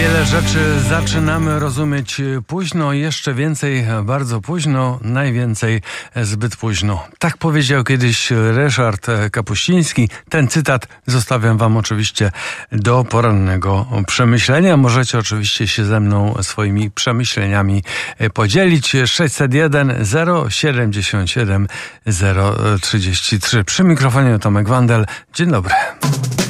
Wiele rzeczy zaczynamy rozumieć późno, jeszcze więcej bardzo późno, najwięcej zbyt późno. Tak powiedział kiedyś Ryszard Kapuściński. Ten cytat zostawiam wam oczywiście do porannego przemyślenia. Możecie oczywiście się ze mną swoimi przemyśleniami podzielić. 601 077 033. Przy mikrofonie Tomek Wandel. Dzień dobry.